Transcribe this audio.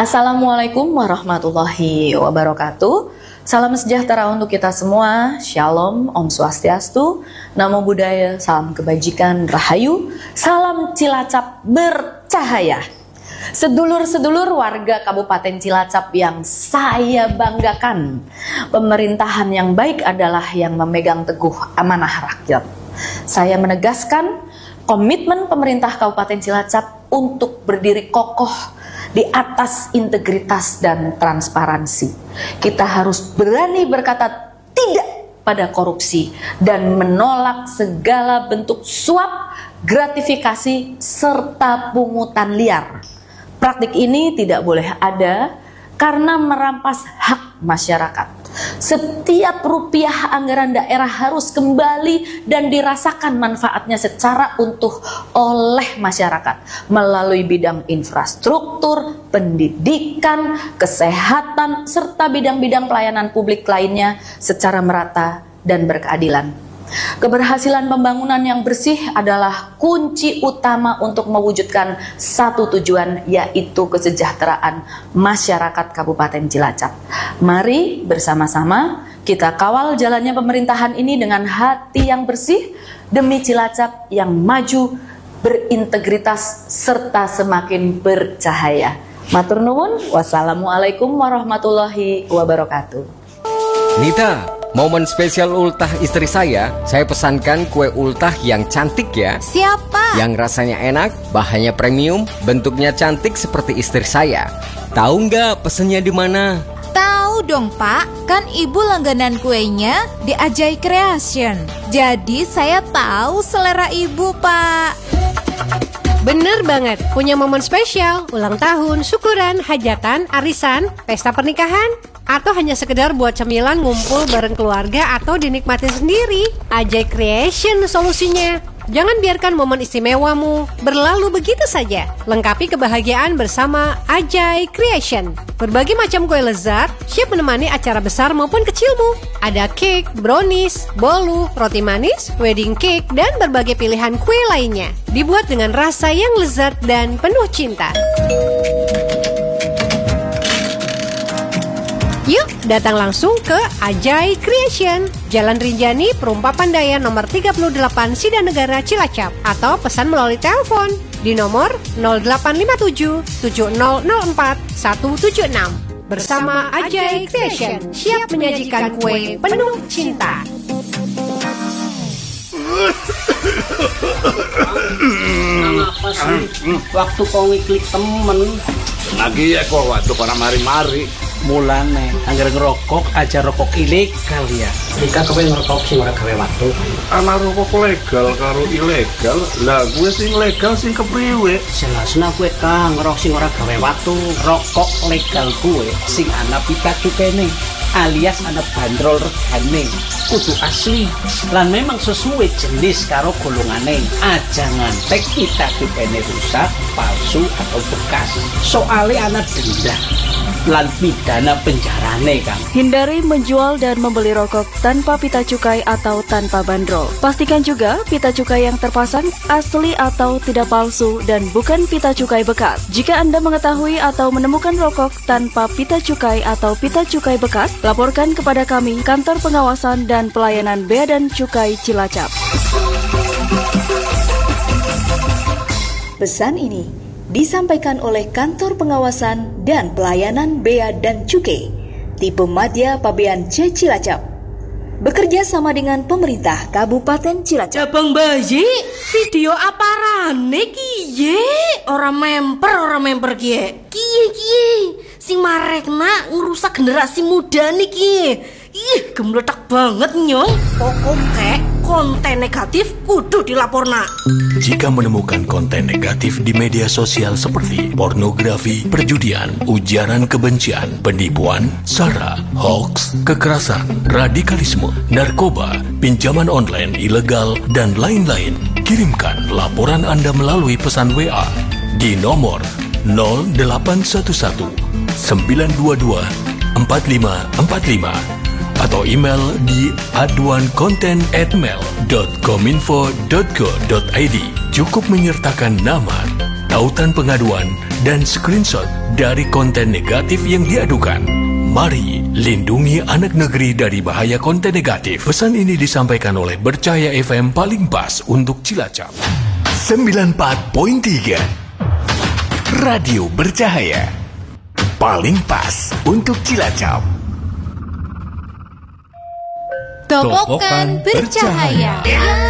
Assalamualaikum warahmatullahi wabarakatuh. Salam sejahtera untuk kita semua. Shalom, Om Swastiastu, Namo Buddhaya, salam kebajikan, rahayu, salam Cilacap bercahaya. Sedulur-sedulur warga Kabupaten Cilacap yang saya banggakan, pemerintahan yang baik adalah yang memegang teguh amanah rakyat. Saya menegaskan komitmen pemerintah Kabupaten Cilacap untuk berdiri kokoh di atas integritas dan transparansi. Kita harus berani berkata tidak pada korupsi dan menolak segala bentuk suap, gratifikasi, serta pungutan liar. Praktik ini tidak boleh ada karena merampas hak masyarakat. Setiap rupiah anggaran daerah harus kembali dan dirasakan manfaatnya secara utuh oleh masyarakat melalui bidang infrastruktur, pendidikan, kesehatan, serta bidang-bidang pelayanan publik lainnya secara merata dan berkeadilan. Keberhasilan pembangunan yang bersih adalah kunci utama untuk mewujudkan satu tujuan, yaitu kesejahteraan masyarakat Kabupaten Cilacap. Mari bersama-sama kita kawal jalannya pemerintahan ini dengan hati yang bersih demi Cilacap yang maju, berintegritas, serta semakin bercahaya. Matur nuwun, wassalamualaikum warahmatullahi wabarakatuh. Nita, momen spesial ultah istri saya pesankan kue ultah yang cantik ya. Siapa? Yang rasanya enak, bahannya premium, bentuknya cantik seperti istri saya. Tahu nggak pesennya di mana? Tahu dong Pak, kan ibu langganan kuenya di Ajay Creation. Jadi saya tahu selera ibu Pak. Bener banget, punya momen spesial, ulang tahun, syukuran, hajatan, arisan, pesta pernikahan, atau hanya sekedar buat cemilan ngumpul bareng keluarga atau dinikmati sendiri. Ajay Creation solusinya. Jangan biarkan momen istimewamu berlalu begitu saja. Lengkapi kebahagiaan bersama Ajay Creation. Berbagai macam kue lezat siap menemani acara besar maupun kecilmu. Ada cake, brownies, bolu, roti manis, wedding cake, dan berbagai pilihan kue lainnya. Dibuat dengan rasa yang lezat dan penuh cinta. Yuk, datang langsung ke Ajay Creation, Jalan Rinjani, Perumpa Pandaya nomor 38 Sidanegara, Cilacap. Atau pesan melalui telepon di nomor 0857 7004 176. Bersama Ajay Creation, siap menyajikan kue penuh cinta. Kenapa sih? Waktu kau ngiklik temen lagi ya kok waktu orang mari-mari mulane anggar ngerokok aja rokok ilegal ya. Jika kowe ngerokok sing ora gawe waktu. Ana rokok legal karo ilegal. Lah gue sing legal sing kepriwe? Jelasna kowe kang ngerokok sing ora gawe waktu. Rokok legal gue sing ana pita cukene alias ana bandrol regane. Kudu asli lan memang sesuai jenis karo golongane. Aja ngantek pita cukene rusak, palsu atau bekas. Soalnya ana denda lan pidana penjarane Kang. Hindari menjual dan membeli rokok tanpa pita cukai atau tanpa bandrol. Pastikan juga pita cukai yang terpasang asli atau tidak palsu dan bukan pita cukai bekas. Jika Anda mengetahui atau menemukan rokok tanpa pita cukai atau pita cukai bekas, laporkan kepada kami, Kantor Pengawasan dan Pelayanan Bea dan Cukai Cilacap. Pesan ini disampaikan oleh Kantor Pengawasan dan Pelayanan Bea dan Cukai, Tipe Madya Pabean C Cilacap, bekerja sama dengan pemerintah Kabupaten Cilacap. Bang Bayi, video apa rane kiye? Orang memper kiye. Kiye. Sing marekna ngerusak generasi muda nih kiye. Ih, gemletak banget nyong. Pokoknya konten negatif kudu dilaporna. Jika menemukan konten negatif di media sosial seperti pornografi, perjudian, ujaran kebencian, penipuan, sara, hoax, kekerasan, radikalisme, narkoba, pinjaman online ilegal, dan lain-lain, kirimkan laporan Anda melalui pesan WA di nomor 0811 922 4545 atau email di aduankonten@mail.kominfo.go.id. Cukup menyertakan nama, tautan pengaduan, dan screenshot dari konten negatif yang diadukan. Mari lindungi anak negeri dari bahaya konten negatif. Pesan ini disampaikan oleh Bercahaya FM paling pas untuk Cilacap. 94.3 Radio Bercahaya paling pas untuk Cilacap. Topokan bercahaya.